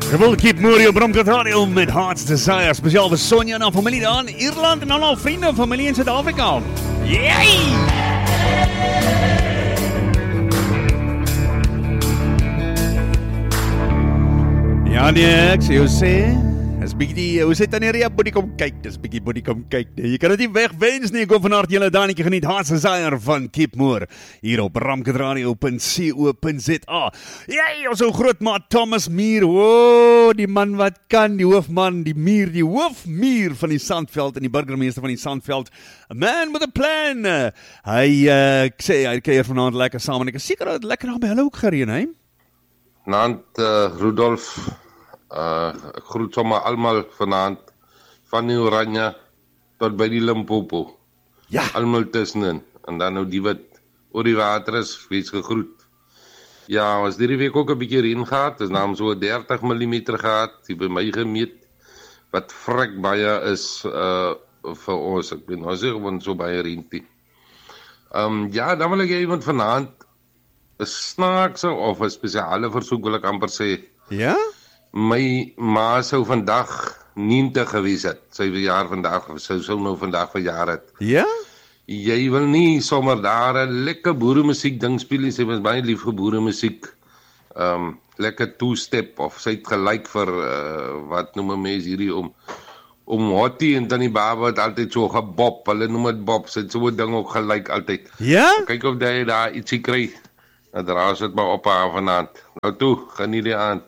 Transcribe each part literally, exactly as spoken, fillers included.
Wil Keep Moore op Bramkat Radio met Hearts Desire, speciaal vir Sonja en haar familie daar in Ierland en al haar vriende en familie in Suid-Afrika. Yay! Ja nee, ek sê, jy sê, is bykie die, hoe sê dan die body kom kyk, dis bykie body kom kyk, jy kan het nie wegwens nie, kom van harte jylle daanetjie geniet, Hearts Desire van Keep Moore, hier op bramkat radio punt co punt za. Jy, ons ou groot maat Thomas Muir, oh, die man wat kan, die hoofman, die Muir, die hoofmuur van die Sandveld en die burgemeester van die Sandveld, a man with a plan. Hy, uh, ek sê, hy keer vanavond lekker saam, en ek is seker dat het lekker na by hulle ook gereen, hè? Naand, uh, Rudolf, uh, ek groet sommer allemaal vanavond, van die Oranje tot by die Limpopo. Ja. Allemaal tussenin, en dan nou die wat oor die water is, wees gegroet. Ja, ons die week ook 'n bietjie reën gehad, is naam so dertig millimeter gehad, die by my gemeet, wat vrek baie is uh, vir ons, ek ben ons gewoon so baie reën die. Um, ja, dan wil ek iemand vanavond, 'n snaakse of 'n spesiale versoek wil ek amper sê. Ja? My ma sou vandag negentig gewees het, sy verjaar vandag, sy sou nou vandag verjaar het. Ja? Jy wil nie sommer daar 'n lekker boeremusiek ding speel nie, sy was baie lief vir boeremusiek. Um, lekker two-step, of sy het gelyk vir, uh, wat noem 'n mens hierdie om, om Hottie en dan die baba het altyd so gebob, hulle noem het bob, sy het so'n ding ook gelyk altyd. Ja? Kyk of jy daar ietsie kry, dan draas het maar op haar vanavond. Nou toe, geniet die aand.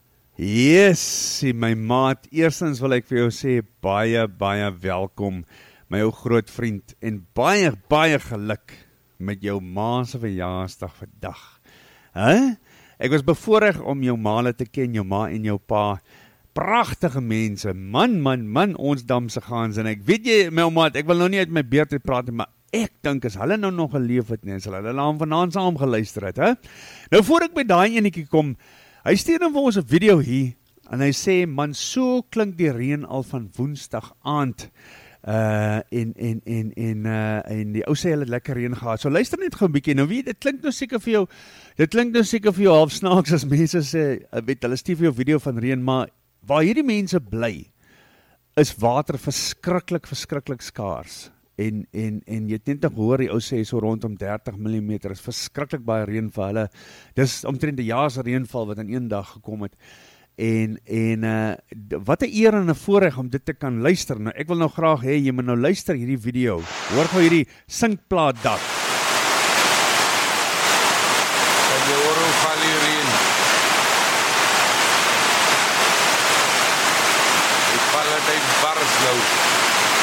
Yes, my maat, eerstens wil ek vir jou sê, baie, baie welkom, my ou groot vriend, en baie, baie geluk met jou ma se verjaarsdag vandag. Huh? Ek was bevoorreg om jou maale te ken, jou ma en jou pa, pragtige mense, man, man, man, ons damse gaans, en ek weet jy, my maat, ek wil nou nie uit my beurt uit praat, maar ek dink as hulle nou nog geleef het, nie, as hulle hulle aan vanaand saam geluister het, hè? Nou voor ek by daai enetjie kom, hy stuur dan vir ons 'n video hier, en hy sê, man, so klink die reën al van woensdag aand, uh, en, en, en, en, uh, en die ou sê hulle het lekker reën gehad, so luister net gou 'n bietjie, nou weet, dit klink nou seker vir jou, dit klink nou seker vir jou half snaaks, as mense sê, weet, hulle stuur vir jou video van reën, maar waar hierdie mense bly, is water verskriklik, verskriklik skaars, en, en, en jy het net nog hoor, die ou sê so rondom dertig millimeter, is verskriklik baie reën vir hulle, dis omtrent 'n jaar se reënval wat in een dag gekom het, en, en uh, wat 'n eer en 'n voorreg om dit te kan luister, nou ek wil nou graag hê, jy moet nou luister hierdie video, hoor gou hierdie sinkplaat dak. En jy hoor hoe val die reën. Die val het uit bars nou.